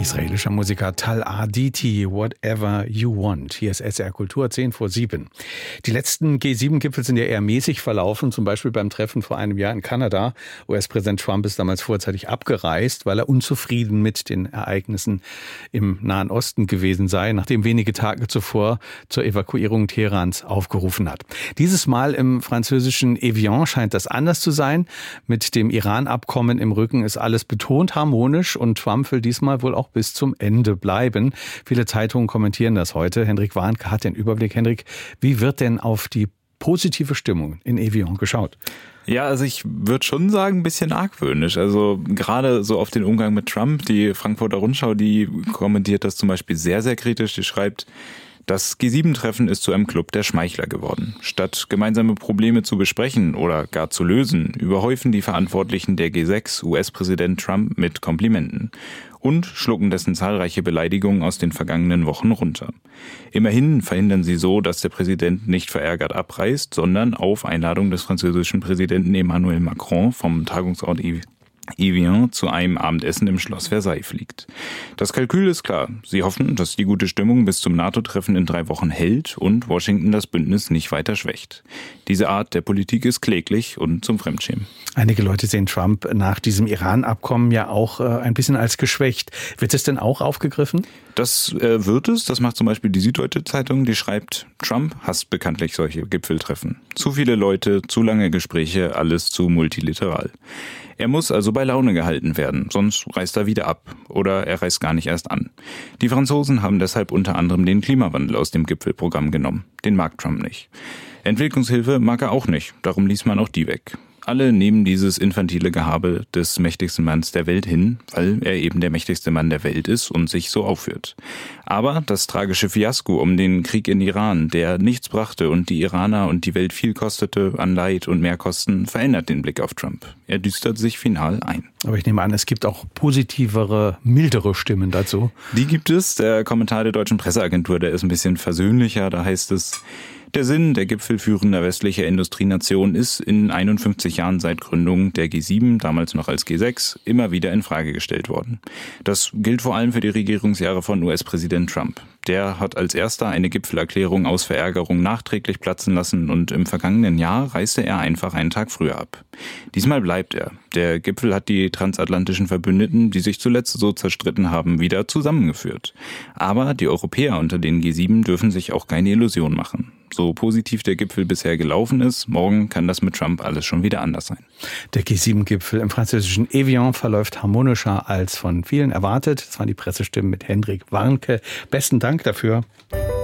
Israelischer Musiker Tal Arditi, Whatever You Want. Hier ist SR Kultur, 7:10. Die letzten G7-Gipfel sind ja eher mäßig verlaufen, zum Beispiel beim Treffen vor einem Jahr in Kanada. US-Präsident Trump ist damals vorzeitig abgereist, weil er unzufrieden mit den Ereignissen im Nahen Osten gewesen sei, nachdem wenige Tage zuvor zur Evakuierung Teherans aufgerufen hat. Dieses Mal im französischen Evian scheint das anders zu sein. Mit dem Iran-Abkommen im Rücken ist alles betont harmonisch und Trump will diesmal wohl auch bis zum Ende bleiben. Viele Zeitungen kommentieren das heute. Henrik Warnke hat den Überblick. Henrik, wie wird denn auf die positive Stimmung in Evian geschaut? Ja, also ich würde schon sagen, ein bisschen argwöhnisch. Also gerade so auf den Umgang mit Trump. Die Frankfurter Rundschau, die kommentiert das zum Beispiel sehr, sehr kritisch. Die schreibt, das G7-Treffen ist zu einem Club der Schmeichler geworden. Statt gemeinsame Probleme zu besprechen oder gar zu lösen, überhäufen die Verantwortlichen der G6 US-Präsident Trump mit Komplimenten und schlucken dessen zahlreiche Beleidigungen aus den vergangenen Wochen runter. Immerhin verhindern sie so, dass der Präsident nicht verärgert abreist, sondern auf Einladung des französischen Präsidenten Emmanuel Macron vom Tagungsort Evian zu einem Abendessen im Schloss Versailles fliegt. Das Kalkül ist klar. Sie hoffen, dass die gute Stimmung bis zum NATO-Treffen in 3 Wochen hält und Washington das Bündnis nicht weiter schwächt. Diese Art der Politik ist kläglich und zum Fremdschämen. Einige Leute sehen Trump nach diesem Iran-Abkommen ja auch ein bisschen als geschwächt. Wird es denn auch aufgegriffen? Das wird es. Das macht zum Beispiel die Süddeutsche Zeitung. Die schreibt, Trump hasst bekanntlich solche Gipfeltreffen. Zu viele Leute, zu lange Gespräche, alles zu multilateral. Er muss also bei Laune gehalten werden, sonst reist er wieder ab oder er reist gar nicht erst an. Die Franzosen haben deshalb unter anderem den Klimawandel aus dem Gipfelprogramm genommen. Den mag Trump nicht. Entwicklungshilfe mag er auch nicht, darum ließ man auch die weg. Alle nehmen dieses infantile Gehabe des mächtigsten Manns der Welt hin, weil er eben der mächtigste Mann der Welt ist und sich so aufführt. Aber das tragische Fiasko um den Krieg in Iran, der nichts brachte und die Iraner und die Welt viel kostete an Leid und Mehrkosten, verändert den Blick auf Trump. Er düstert sich final ein. Aber ich nehme an, es gibt auch positivere, mildere Stimmen dazu. Die gibt es. Der Kommentar der Deutschen Presseagentur, der ist ein bisschen versöhnlicher. Da heißt es, der Sinn der gipfelführender westlicher Industrienation ist in 51 Jahren seit Gründung der G7, damals noch als G6, immer wieder in Frage gestellt worden. Das gilt vor allem für die Regierungsjahre von US-Präsident Trump. Der hat als erster eine Gipfelerklärung aus Verärgerung nachträglich platzen lassen und im vergangenen Jahr reiste er einfach einen Tag früher ab. Diesmal bleibt er. Der Gipfel hat die transatlantischen Verbündeten, die sich zuletzt so zerstritten haben, wieder zusammengeführt. Aber die Europäer unter den G7 dürfen sich auch keine Illusion machen. So positiv der Gipfel bisher gelaufen ist, morgen kann das mit Trump alles schon wieder anders sein. Der G7-Gipfel im französischen Evian verläuft harmonischer als von vielen erwartet. Das waren die Pressestimmen mit Henrik Warnke. Besten Dank dafür.